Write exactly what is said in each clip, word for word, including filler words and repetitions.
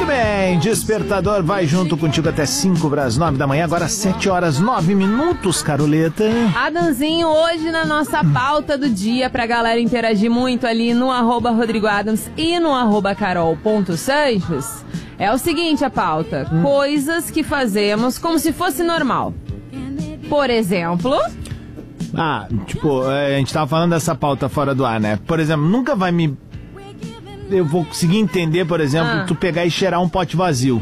bem, Despertador vai junto contigo até cinco para as nove da manhã, agora sete horas nove minutos, Caroleta. Adamzinho, hoje na nossa pauta do dia, pra galera interagir muito ali no arroba Rodrigo Adams e no arroba carol.sanches, é o seguinte a pauta, hum. coisas que fazemos como se fosse normal. Por exemplo... Ah, tipo, a gente tava falando dessa pauta fora do ar, né? Por exemplo, nunca vai me... Eu vou conseguir entender, por exemplo, ah. tu pegar e cheirar um pote vazio.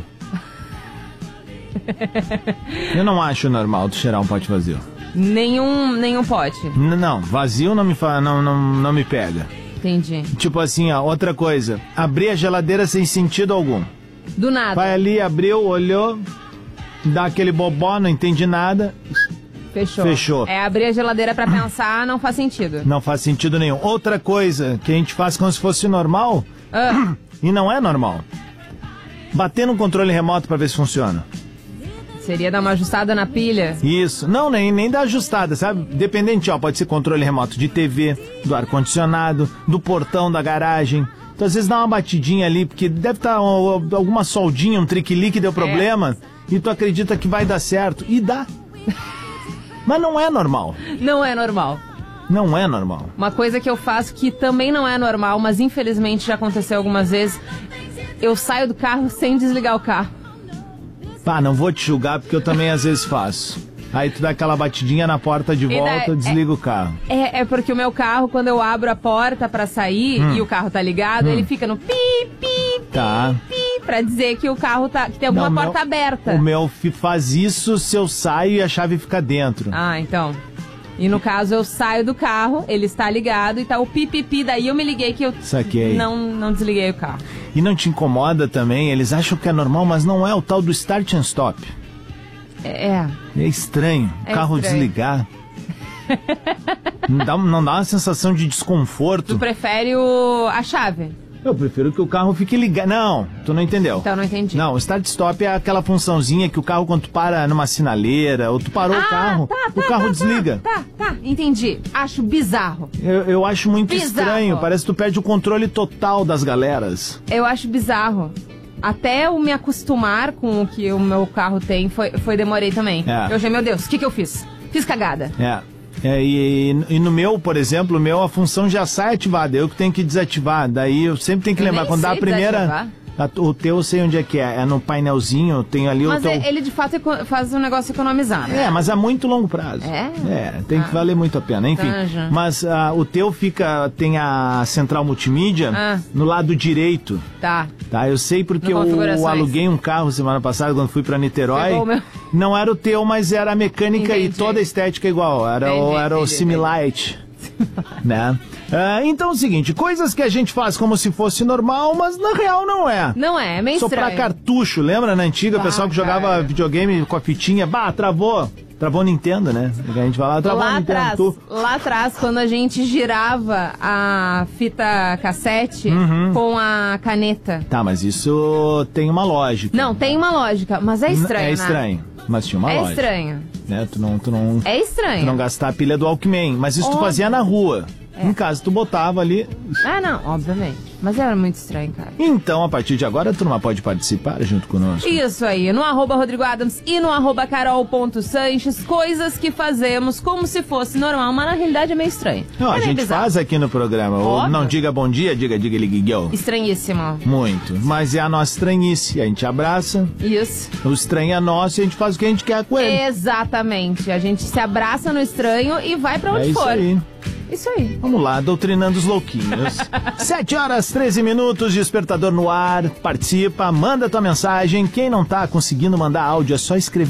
Eu não acho normal tu cheirar um pote vazio. Nenhum, nenhum pote? N- não, vazio não me, fa- não, não, não me pega. Entendi. Tipo assim, ó, outra coisa. Abrir a geladeira sem sentido algum. Do nada. Vai ali, abriu, olhou, dá aquele bobó, não entende nada... Fechou. Fechou. É, abrir a geladeira pra pensar não faz sentido. Não faz sentido nenhum. Outra coisa que a gente faz como se fosse normal, ah. e não é normal. Bater no controle remoto pra ver se funciona. Seria dar uma ajustada na pilha? Isso. Não, nem, nem dar ajustada, sabe? Dependente, ó, pode ser controle remoto de T V, do ar-condicionado, do portão da garagem. Então, às vezes dá uma batidinha ali, porque deve estar ó, alguma soldinha, um triquili que deu problema, é. e tu acredita que vai dar certo. E dá. Mas não é normal. Não é normal. Não é normal. Uma coisa que eu faço que também não é normal, mas infelizmente já aconteceu algumas vezes, eu saio do carro sem desligar o carro. Pá, não vou te julgar porque eu também às vezes faço. Aí tu dá aquela batidinha na porta de volta, daí, desliga é, o carro. É, é porque o meu carro, quando eu abro a porta pra sair hum. e o carro tá ligado, hum. ele fica no pi, pi, tá. pi, pi, pra dizer que o carro tá, que tem alguma não, porta meu, aberta. O meu faz isso se eu saio e a chave fica dentro. Ah, então. E no caso eu saio do carro, ele está ligado e tá o pi, pi, pi, daí eu me liguei que eu Saquei. Não, não desliguei o carro. E não te incomoda também? Eles acham que é normal, mas não é o tal do start and stop. É. É estranho. O é carro estranho. desligar. não, dá, não dá uma sensação de desconforto. Tu prefere o, a chave? Eu prefiro que o carro fique ligado. Não, tu não entendeu. Então não entendi. Não, o start-stop é aquela funçãozinha que o carro, quando tu para numa sinaleira, ou tu parou ah, o carro, tá, o tá, carro tá, desliga. Tá, tá, tá, entendi. Acho bizarro. Eu, eu acho muito bizarro. estranho. Parece que tu perde o controle total das galeras. Eu acho bizarro. Até eu me acostumar com o que o meu carro tem, foi, foi demorei também. É. Eu já, meu Deus, o que que eu fiz? Fiz cagada. É. É, e, e no meu, por exemplo, o meu, a função já sai ativada, eu que tenho que desativar. Daí eu sempre tenho que eu lembrar, quando dá a primeira... A, o teu eu sei onde é que é, é no painelzinho, tem ali mas o teu... Mas ele de fato faz um negócio economizar, né? É, mas a muito longo prazo. É? É, tem ah. que valer muito a pena, enfim. Tá, mas uh, o teu fica, tem a central multimídia ah. no lado direito. Tá. Tá, eu sei porque eu, eu aluguei um carro semana passada, quando fui pra Niterói. Meu... Não era o teu, mas era a mecânica entendi. E toda a estética igual. Era entendi, o, era entendi, o Similite. Né? Uh, então é o seguinte, coisas que a gente faz como se fosse normal, mas na real não é. Não é, é meio Soprar estranho. Cartucho, lembra na antiga, o pessoal que jogava cara. videogame com a fitinha, bah, travou. Travou Nintendo, né? A gente vai lá, travou lá Nintendo. Atrás, tu... Lá atrás, quando a gente girava a fita cassete uhum. com a caneta. Tá, mas isso tem uma lógica. Não, tem uma lógica, mas é estranho, É estranho, né? Mas tinha uma é lógica. É estranho. Né? Tu não, tu não, é estranho. Tu não gastar a pilha do Walkman, mas isso Óbvio. Tu fazia na rua. É. Em casa, tu botava ali... Ah, não, obviamente. Mas era muito estranho, cara. Então, a partir de agora, a turma pode participar junto conosco. Isso aí, no arroba Rodrigo Adams e no arroba carol.sanches, coisas que fazemos como se fosse normal, mas na realidade é meio estranho. Não, é a gente bizarro. faz aqui no programa. Ou não diga bom dia, diga diga liguigueu. Estranhíssimo. Muito. Mas é a nossa estranhice. A gente abraça. Isso. O estranho é nosso e a gente faz o que a gente quer com ele. Exatamente. A gente se abraça no estranho e vai pra onde é for. Isso aí. Isso aí. Vamos lá, doutrinando os louquinhos. sete horas, treze minutos, Despertador no ar. Participa, manda tua mensagem. Quem não tá conseguindo mandar áudio, é só escrever.